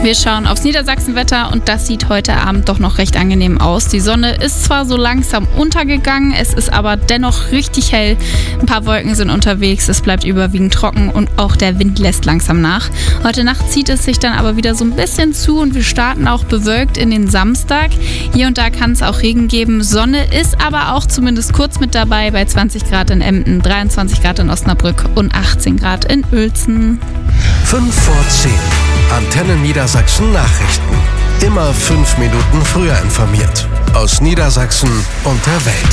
Wir schauen aufs Niedersachsenwetter und das sieht heute Abend doch noch recht angenehm aus. Die Sonne ist zwar so langsam untergegangen, es ist aber dennoch richtig hell. Ein paar Wolken sind unterwegs, es bleibt überwiegend trocken und auch der Wind lässt langsam nach. Heute Nacht zieht es sich dann aber wieder so ein bisschen zu und wir starten auch bewölkt in den Samstag. Hier und da kann es auch Regen geben. Sonne ist aber auch zumindest kurz mit dabei bei 20 Grad in Emden, 23 Grad in Osnabrück und 18 Grad in Uelzen. 5 vor 10. Antenne Niedersachsen Nachrichten. Immer 5 Minuten früher informiert. Aus Niedersachsen und der Welt.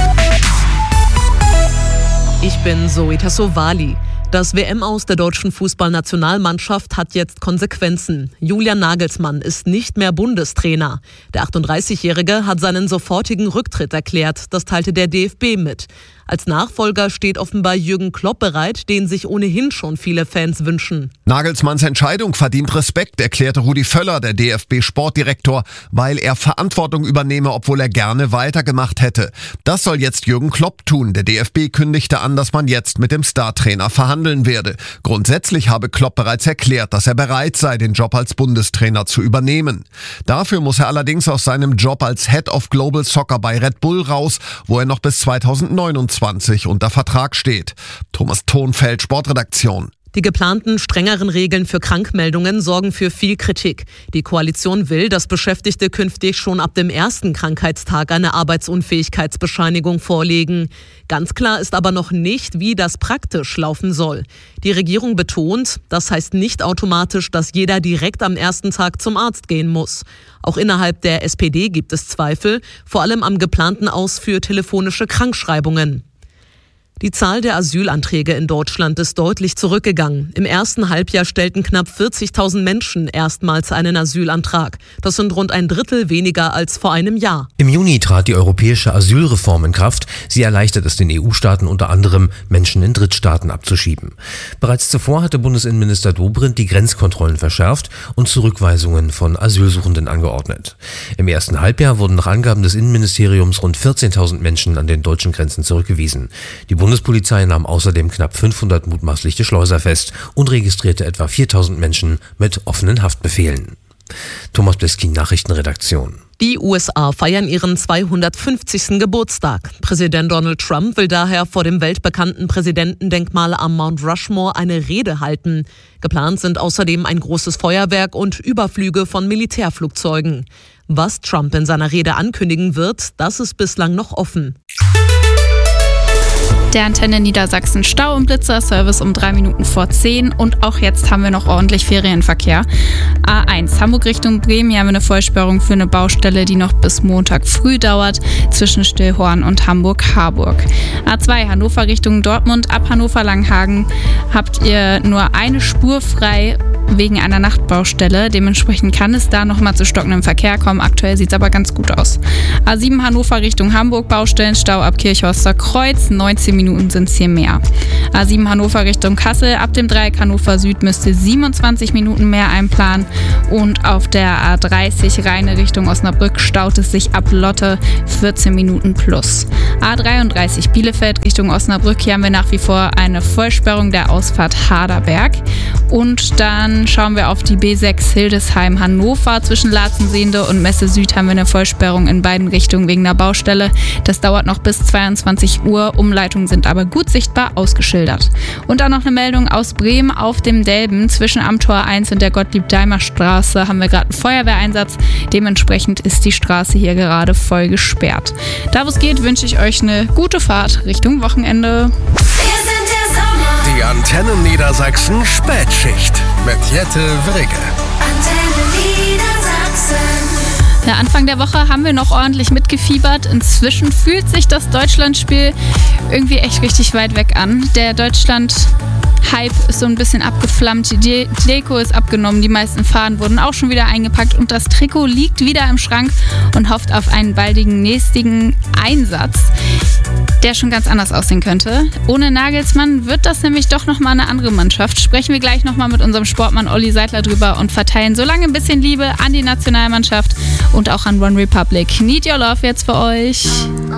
Ich bin Zoe Tassovali. Das WM-Aus der deutschen Fußballnationalmannschaft hat jetzt Konsequenzen. Julian Nagelsmann ist nicht mehr Bundestrainer. Der 38-Jährige hat seinen sofortigen Rücktritt erklärt. Das teilte der DFB mit. Als Nachfolger steht offenbar Jürgen Klopp bereit, den sich ohnehin schon viele Fans wünschen. Nagelsmanns Entscheidung verdient Respekt, erklärte Rudi Völler, der DFB-Sportdirektor, weil er Verantwortung übernehme, obwohl er gerne weitergemacht hätte. Das soll jetzt Jürgen Klopp tun. Der DFB kündigte an, dass man jetzt mit dem Startrainer verhandeln werde. Grundsätzlich habe Klopp bereits erklärt, dass er bereit sei, den Job als Bundestrainer zu übernehmen. Dafür muss er allerdings aus seinem Job als Head of Global Soccer bei Red Bull raus, wo er noch bis 2029 unter Vertrag steht. Thomas Thonfeld, Sportredaktion. Die geplanten strengeren Regeln für Krankmeldungen sorgen für viel Kritik. Die Koalition will, dass Beschäftigte künftig schon ab dem ersten Krankheitstag eine Arbeitsunfähigkeitsbescheinigung vorlegen. Ganz klar ist aber noch nicht, wie das praktisch laufen soll. Die Regierung betont, das heißt nicht automatisch, dass jeder direkt am ersten Tag zum Arzt gehen muss. Auch innerhalb der SPD gibt es Zweifel, vor allem am geplanten Aus für telefonische Krankschreibungen. Die Zahl der Asylanträge in Deutschland ist deutlich zurückgegangen. Im ersten Halbjahr stellten knapp 40.000 Menschen erstmals einen Asylantrag. Das sind rund ein Drittel weniger als vor einem Jahr. Im Juni trat die europäische Asylreform in Kraft. Sie erleichtert es den EU-Staaten unter anderem, Menschen in Drittstaaten abzuschieben. Bereits zuvor hatte Bundesinnenminister Dobrindt die Grenzkontrollen verschärft und Zurückweisungen von Asylsuchenden angeordnet. Im ersten Halbjahr wurden nach Angaben des Innenministeriums rund 14.000 Menschen an den deutschen Grenzen zurückgewiesen. Die Bundespolizei nahm außerdem knapp 500 mutmaßliche Schleuser fest und registrierte etwa 4.000 Menschen mit offenen Haftbefehlen. Thomas Bliskin, Nachrichtenredaktion. Die USA feiern ihren 250. Geburtstag. Präsident Donald Trump will daher vor dem weltbekannten Präsidentendenkmal am Mount Rushmore eine Rede halten. Geplant sind außerdem ein großes Feuerwerk und Überflüge von Militärflugzeugen. Was Trump in seiner Rede ankündigen wird, das ist bislang noch offen. Der Antenne Niedersachsen Stau- und Blitzerservice um 3 Minuten vor 10 und auch jetzt haben wir noch ordentlich Ferienverkehr. A1 Hamburg Richtung Bremen, hier haben wir eine Vollsperrung für eine Baustelle, die noch bis Montag früh dauert, zwischen Stillhorn und Hamburg-Harburg. A2 Hannover Richtung Dortmund, ab Hannover-Langenhagen habt ihr nur eine Spur frei wegen einer Nachtbaustelle. Dementsprechend kann es da nochmal zu stockendem Verkehr kommen. Aktuell sieht es aber ganz gut aus. A7 Hannover Richtung Hamburg, Baustellenstau ab Kirchhorster Kreuz, 19 Minuten sind es hier mehr. A7 Hannover Richtung Kassel, ab dem Dreieck Hannover Süd müsste 27 Minuten mehr einplanen. Und auf der A30 Rheine Richtung Osnabrück staut es sich ab Lotte 14 Minuten plus. A33 Bielefeld Richtung Osnabrück, hier haben wir nach wie vor eine Vollsperrung der Ausfahrt Harderberg. Und dann schauen wir auf die B6 Hildesheim-Hannover. Zwischen Latzenseende und Messe Süd haben wir eine Vollsperrung in beiden Richtungen wegen der Baustelle. Das dauert noch bis 22 Uhr. Umleitungen sind aber gut sichtbar ausgeschildert. Und dann noch eine Meldung aus Bremen auf dem Delben. Zwischen am Tor 1 und der Gottlieb-Daimler-Straße haben wir gerade einen Feuerwehreinsatz. Dementsprechend ist die Straße hier gerade voll gesperrt. Da wo es geht, wünsche ich euch eine gute Fahrt Richtung Wochenende. Die Antenne Niedersachsen Spätschicht mit Jette Wrigge. Antenne Niedersachsen. Ja, Anfang der Woche haben wir noch ordentlich mitgefiebert. Inzwischen fühlt sich das Deutschlandspiel irgendwie echt richtig weit weg an. Der Deutschland-Hype ist so ein bisschen abgeflammt. Die Deko ist abgenommen, die meisten Fahnen wurden auch schon wieder eingepackt und das Trikot liegt wieder im Schrank und hofft auf einen baldigen nächstigen Einsatz, der schon ganz anders aussehen könnte. Ohne Nagelsmann wird das nämlich doch nochmal eine andere Mannschaft. Sprechen wir gleich nochmal mit unserem Sportmann Olli Seidler drüber und verteilen so lange ein bisschen Liebe an die Nationalmannschaft und auch an One Republic. Need Your Love jetzt für euch.